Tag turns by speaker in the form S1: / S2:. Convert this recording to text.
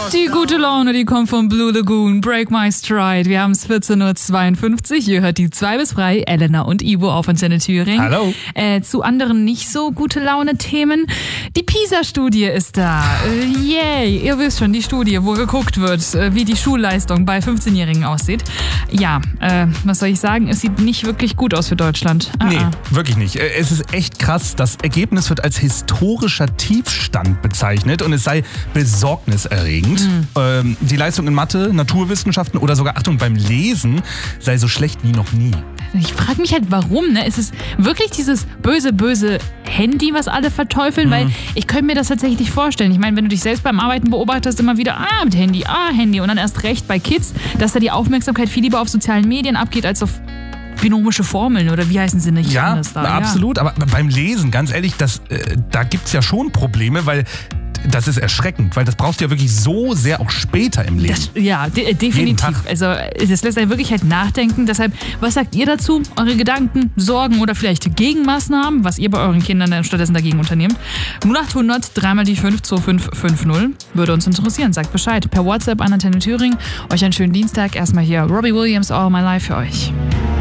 S1: Die gute Laune, die kommt von Blue Lagoon, Break My Stride. Wir haben es 14.52 Uhr. Ihr hört die 2 bis 3, Elena und Ivo auf Antenne Thüringen.
S2: Hallo.
S1: Zu anderen nicht so gute Laune-Themen. Die PISA-Studie ist da. Yay. Ihr wisst schon, die Studie, wo geguckt wird, wie die Schulleistung bei 15-Jährigen aussieht. Ja, was soll ich sagen? Es sieht nicht wirklich gut aus für Deutschland.
S2: Nee, wirklich nicht. Es ist echt krass. Das Ergebnis wird als historischer Tiefstand bezeichnet und es sei besorgniserregend. Die Leistung in Mathe, Naturwissenschaften oder sogar, Achtung, beim Lesen sei so schlecht wie noch nie.
S1: Ich frage mich halt, warum, ne? Ist es wirklich dieses böse Handy, was alle verteufeln? Weil ich könnte mir das tatsächlich nicht vorstellen. Ich meine, wenn du dich selbst beim Arbeiten beobachtest, immer wieder, mit Handy, Handy. Und dann erst recht bei Kids, dass da die Aufmerksamkeit viel lieber auf sozialen Medien abgeht, als auf binomische Formeln oder wie heißen sie nicht?
S2: Ja,
S1: anders da.
S2: absolut. Aber beim Lesen, ganz ehrlich, da gibt's ja schon Probleme, weil das ist erschreckend, weil das brauchst du ja wirklich so sehr auch später im Leben.
S1: Definitiv. Also das lässt einen wirklich halt nachdenken. Deshalb, was sagt ihr dazu? Eure Gedanken, Sorgen oder vielleicht Gegenmaßnahmen, was ihr bei euren Kindern dann stattdessen dagegen unternehmt? 0800 3 die 5 2550 würde uns interessieren. Sagt Bescheid. Per WhatsApp an Antenne Thüringen. Euch einen schönen Dienstag. Erstmal hier Robbie Williams, All My Life für euch.